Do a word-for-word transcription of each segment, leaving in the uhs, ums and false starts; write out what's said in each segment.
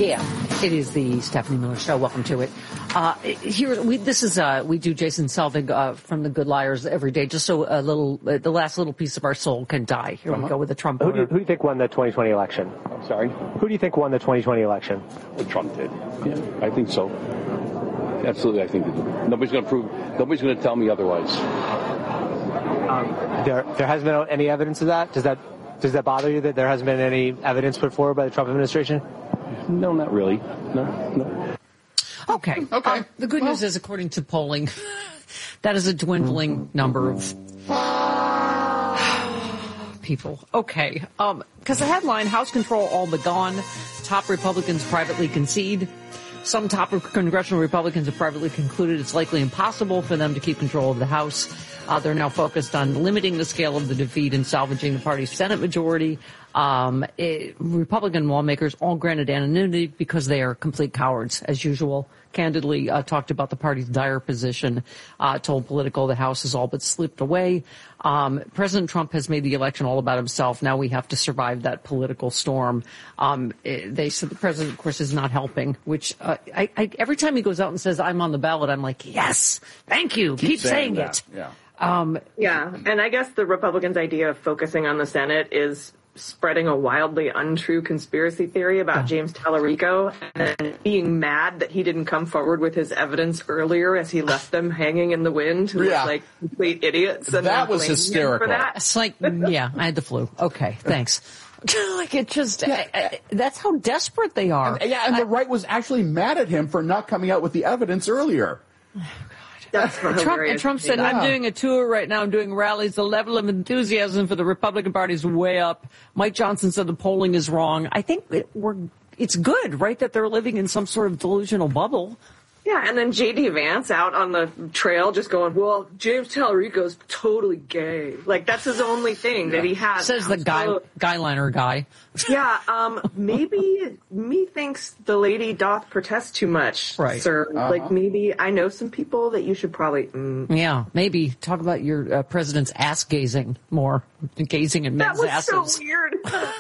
Yeah, it is the Stephanie Miller Show. Welcome to it. Uh, here, we, this is, uh, we do Jason Selvig, uh, from The Good Liars every day, just so a little, uh, the last little piece of our soul can die. Here uh-huh. we go with the Trump. Who do, you, who do you think won the twenty twenty election? I'm sorry? Who do you think won the twenty twenty election? Well, Trump did. Yeah, I think so. Absolutely, I think they did. Nobody's going to prove, nobody's going to tell me otherwise. Um, there, there hasn't been any evidence of that? Does that, does that bother you that there hasn't been any evidence put forward by the Trump administration? No, not really. No, no. Okay. Okay. Um, the good well. news is, according to polling, that is a dwindling number of people. Okay. Um, because the headline, House control all but gone. Top Republicans privately concede. Some top congressional Republicans have privately concluded it's likely impossible for them to keep control of the House. Uh, they're now focused on limiting the scale of the defeat and salvaging the party's Senate majority. Um, it, Republican lawmakers all granted anonymity because they are complete cowards, as usual. Candidly uh, talked about the party's dire position, uh, told Politico the House has all but slipped away. Um, President Trump has made the election all about himself. Now we have to survive that political storm. Um, it, they said the president, of course, is not helping, which uh, I, I, every time he goes out and says, I'm on the ballot, I'm like, yes, thank you. Keep, Keep saying, saying it. Yeah. Um, yeah, and I guess the Republicans' idea of focusing on the Senate is spreading a wildly untrue conspiracy theory about James Tallarico and then being mad that he didn't come forward with his evidence earlier as he left them hanging in the wind who yeah. looked like complete idiots. And that was hysterical. That. It's like, yeah, I had the flu. Okay, thanks. Like it just, yeah. I, I, that's how desperate they are. And, yeah, and the right was actually mad at him for not coming out with the evidence earlier. That's Trump, and Trump said, yeah. I'm doing a tour right now. I'm doing rallies. The level of enthusiasm for the Republican Party is way up. Mike Johnson said the polling is wrong. I think it, we're, it's good, right, that they're living in some sort of delusional bubble. Yeah, and then J D Vance out on the trail just going, well, James Tallarico's totally gay. Like, that's his only thing yeah. that he has. Says the guy, so, guyliner guy. Yeah, um, maybe me thinks the lady doth protest too much, right. sir. Uh-huh. Like, maybe I know some people that you should probably... Mm. Yeah, maybe talk about your uh, president's ass gazing more. Gazing at men's asses. That was so weird.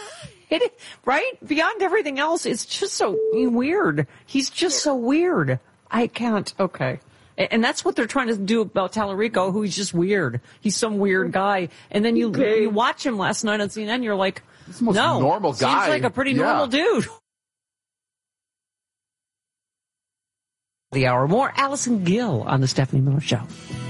It, right? Beyond everything else, it's just so weird. He's just so weird. I can't. Okay. And that's what they're trying to do about Tallarico, who's just weird. He's some weird guy. And then you okay. you watch him last night on C N N, you're like, He's the most no, normal guy. Seems like a pretty yeah. normal dude. The hour more. Allison Gill on the Stephanie Miller Show.